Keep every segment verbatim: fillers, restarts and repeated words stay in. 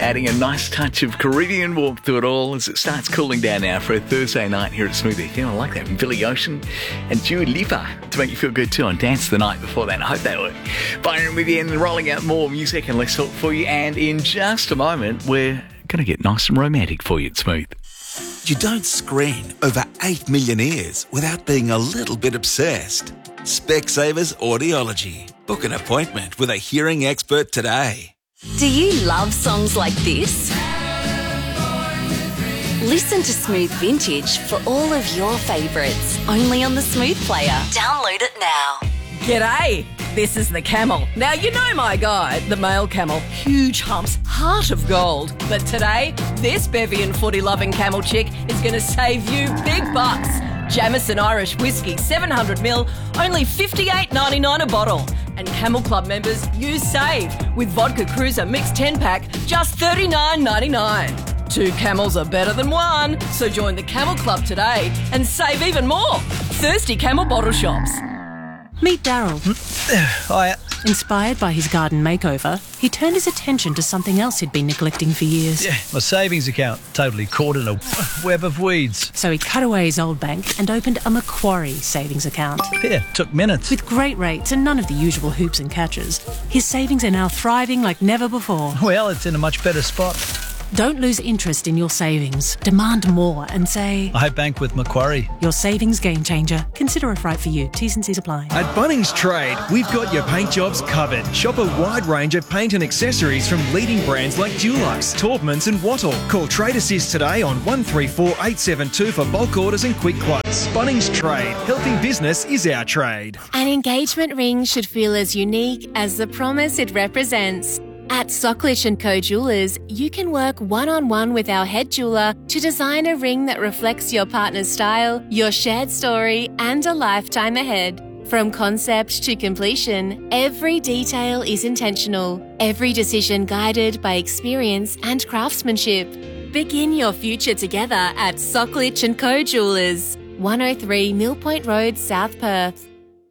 adding a nice touch of Caribbean warmth to it all as it starts cooling down now for a Thursday night here at Smooth F M. I like that. Billy Ocean and Dua Lipa to make you feel good too on Dance the Night before that. I hope they were. Byron with you and rolling out more music and less talk for you. And in just a moment, we're going to get nice and romantic for you at Smooth. You don't screen over eight million ears without being a little bit obsessed. Specsavers Audiology. Book an appointment with a hearing expert today. Do you love songs like this? Listen to Smooth Vintage for all of your favourites, only on the Smooth Player. Download it now. G'day, this is the Camel. Now, you know my guy, the male camel, huge humps, heart of gold. But today, this bevy and footy-loving camel chick is going to save you big bucks. Jamison Irish Whiskey, seven hundred milliliters, only fifty-eight ninety-nine a bottle. And Camel Club members, you save with Vodka Cruiser Mix ten pack, just thirty-nine ninety-nine. Two camels are better than one, so join the Camel Club today and save even more. Thirsty Camel bottle shops. Meet Daryl. Hiya. Inspired by his garden makeover, he turned his attention to something else he'd been neglecting for years. Yeah, my savings account, totally caught in a web of weeds. So he cut away his old bank and opened a Macquarie savings account. Yeah, took minutes. With great rates and none of the usual hoops and catches, his savings are now thriving like never before. Well, it's in a much better spot. Don't lose interest in your savings. Demand more and say, I bank with Macquarie. Your savings game changer. Consider if right for you. T's and C's apply. At Bunnings Trade, we've got your paint jobs covered. Shop a wide range of paint and accessories from leading brands like Dulux, Taubmans and Wattle. Call Trade Assist today on one three four eight seven two for bulk orders and quick quotes. Bunnings Trade. Helping business is our trade. An engagement ring should feel as unique as the promise it represents. At Socklich and Co Jewelers, you can work one-on-one with our head jeweler to design a ring that reflects your partner's style, your shared story, and a lifetime ahead. From concept to completion, every detail is intentional, every decision guided by experience and craftsmanship. Begin your future together at Socklich and Co Jewelers, one oh three Mill Point Road, South Perth.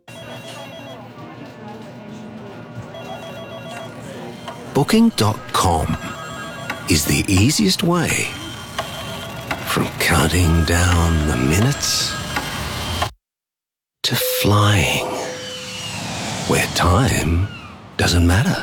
Booking dot com is the easiest way. From counting down the minutes to flying, where time doesn't matter.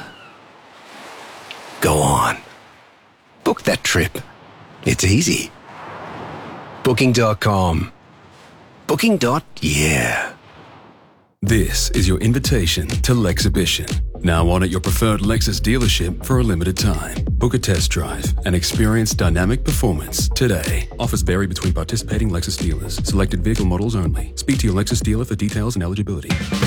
Go on. Book that trip. It's easy. Booking dot com. Booking. Yeah. This is your invitation to Lexhibition. Now on at your preferred Lexus dealership for a limited time. Book a test drive and experience dynamic performance today. Offers vary between participating Lexus dealers. Selected vehicle models only. Speak to your Lexus dealer for details and eligibility.